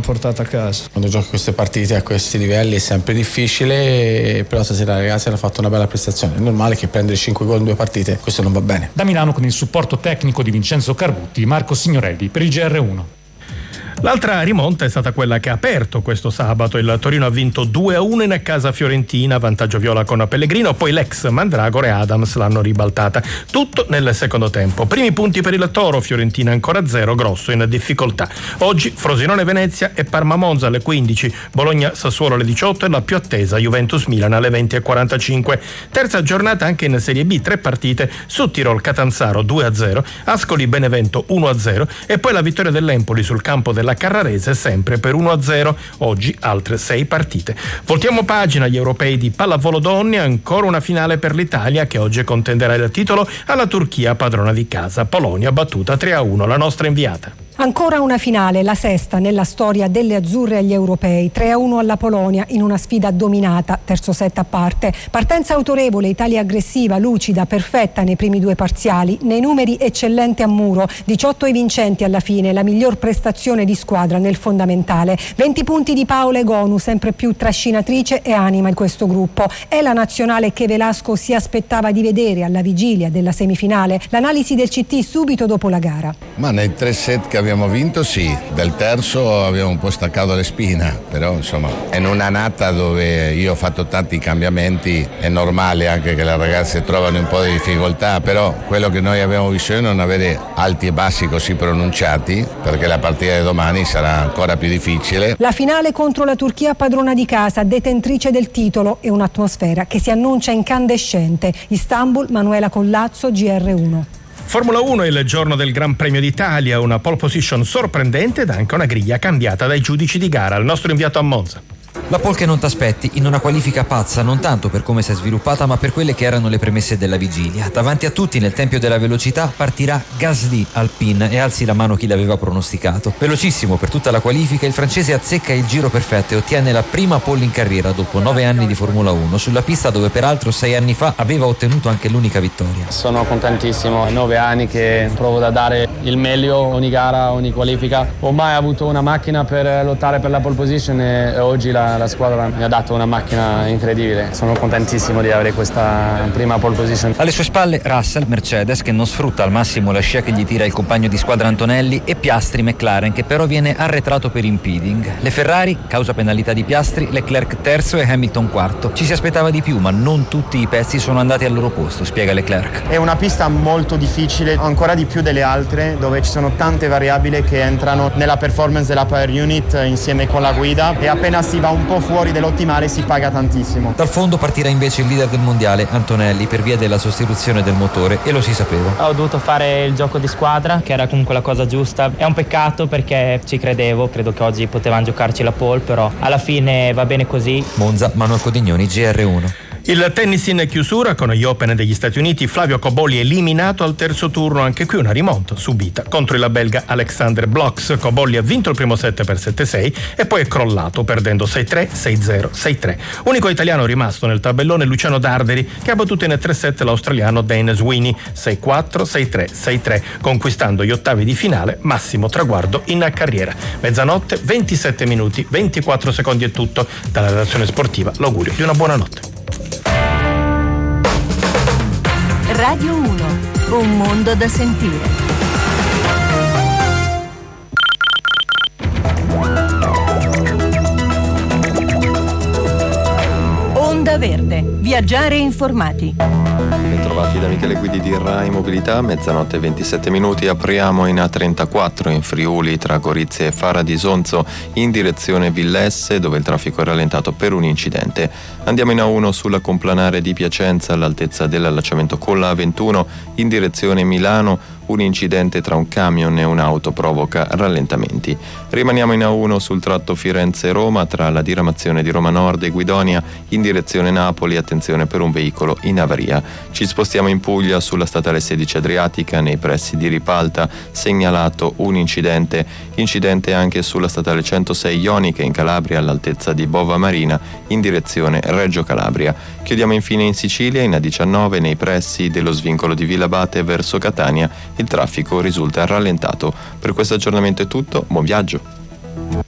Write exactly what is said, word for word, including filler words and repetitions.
portata a casa. Quando giochi queste partite a questi livelli è sempre difficile, però stasera i ragazzi hanno fatto una bella prestazione. È normale che prendere cinque gol in due partite, questo non va bene. Da Milano, con il supporto tecnico di Vincenzo Carbutti, Marco Signorelli per il G R uno. L'altra rimonta è stata quella che ha aperto questo sabato. Il Torino ha vinto due a uno in casa fiorentina, vantaggio viola con Pellegrino, poi l'ex Mandragora e Adams l'hanno ribaltata. Tutto nel secondo tempo. Primi punti per il Toro, Fiorentina ancora a zero, Grosso in difficoltà. Oggi Frosinone Venezia e Parma Monza alle quindici, Bologna Sassuolo alle diciotto e la più attesa Juventus Milan alle venti e quarantacinque. Terza giornata anche in Serie B, tre partite: su Tirol Catanzaro due a zero, Ascoli Benevento uno a zero e poi la vittoria dell'Empoli sul campo della Carrarese sempre per uno a zero. Oggi altre sei partite. Voltiamo pagina agli europei di pallavolo donne, ancora una finale per l'Italia che oggi contenderà il titolo alla Turchia, padrona di casa. Polonia battuta tre a uno, la nostra inviata. Ancora una finale, la sesta nella storia delle azzurre agli europei, tre a uno alla Polonia in una sfida dominata, terzo set a parte. Partenza autorevole, Italia aggressiva, lucida, perfetta nei primi due parziali, nei numeri eccellente a muro, diciotto ai vincenti alla fine, la miglior prestazione di squadra nel fondamentale. venti punti di Paola Egonu, sempre più trascinatrice e anima in questo gruppo. È la nazionale che Velasco si aspettava di vedere alla vigilia della semifinale. L'analisi del C T subito dopo la gara. Ma nei tre set che abbiamo vinto sì, del terzo abbiamo un po' staccato le spine, però insomma in un'annata dove io ho fatto tanti cambiamenti è normale anche che le ragazze trovano un po' di difficoltà, però quello che noi abbiamo bisogno è non avere alti e bassi così pronunciati, perché la partita di domani sarà ancora più difficile. La finale contro la Turchia padrona di casa, detentrice del titolo, e un'atmosfera che si annuncia incandescente. Istanbul, Manuela Collazzo, G R uno. Formula uno è il giorno del Gran Premio d'Italia, una pole position sorprendente ed anche una griglia cambiata dai giudici di gara. Il nostro inviato a Monza. La pole che non t'aspetti in una qualifica pazza, non tanto per come si è sviluppata ma per quelle che erano le premesse della vigilia. Davanti a tutti nel tempio della velocità partirà Gasly Alpine e alzi la mano chi l'aveva pronosticato. Velocissimo per tutta la qualifica, il francese azzecca il giro perfetto e ottiene la prima pole in carriera dopo nove anni di Formula uno, sulla pista dove peraltro sei anni fa aveva ottenuto anche l'unica vittoria. Sono contentissimo, è nove anni che provo da dare il meglio ogni gara, ogni qualifica. Ho mai avuto una macchina per lottare per la pole position e oggi la La squadra mi ha dato una macchina incredibile. Sono contentissimo di avere questa prima pole position. Alle sue spalle Russell, Mercedes, che non sfrutta al massimo la scia che gli tira il compagno di squadra Antonelli, e Piastri, McLaren, che però viene arretrato per impeding. Le Ferrari, causa penalità di Piastri, Leclerc terzo e Hamilton quarto. Ci si aspettava di più, ma non tutti i pezzi sono andati al loro posto, spiega Leclerc. È una pista molto difficile, ancora di più delle altre, dove ci sono tante variabili che entrano nella performance della power unit insieme con la guida, e appena si va un po' fuori dell'ottimale si paga tantissimo. Dal fondo partirà invece il leader del mondiale, Antonelli, per via della sostituzione del motore, e lo si sapeva. Ho dovuto fare il gioco di squadra, che era comunque la cosa giusta. È un peccato perché ci credevo, credo che oggi potevamo giocarci la pole, però alla fine va bene così. Monza, Manuel Codignoni, G R uno. Il tennis in chiusura con gli Open degli Stati Uniti. Flavio Cobolli eliminato al terzo turno, anche qui una rimonta subita contro il belga Alexander Bloks. Cobolli ha vinto il primo set per sette sei e poi è crollato perdendo sei tre, sei zero, sei tre. Unico italiano rimasto nel tabellone Luciano Darderi, che ha battuto in tre set l'australiano Dane Sweeney sei quattro, sei tre, sei tre, conquistando gli ottavi di finale, massimo traguardo in carriera. Mezzanotte, ventisette minuti, ventiquattro secondi è tutto. Dalla redazione sportiva l'augurio di una buona notte. Radio uno, un mondo da sentire. Onda Verde, viaggiare informati. Bentrovati da Michele Guidi di Rai Mobilità, mezzanotte e ventisette minuti. Apriamo in A trentaquattro in Friuli tra Gorizia e Fara di Sonzo in direzione Villesse, dove il traffico è rallentato per un incidente. Andiamo in A uno sulla complanare di Piacenza all'altezza dell'allacciamento con la A ventuno in direzione Milano. Un incidente tra un camion e un'auto provoca rallentamenti. Rimaniamo in A uno sul tratto Firenze-Roma tra la diramazione di Roma Nord e Guidonia in direzione Napoli. Attenzione per un veicolo in avaria. Ci spostiamo in Puglia sulla statale sedici Adriatica nei pressi di Ripalta. Segnalato un incidente. Incidente anche sulla statale centosei Ionica in Calabria all'altezza di Bova Marina in direzione Reggio Calabria. Chiudiamo infine in Sicilia in A diciannove nei pressi dello svincolo di Villabate verso Catania. Il traffico risulta rallentato. Per questo aggiornamento è tutto, buon viaggio.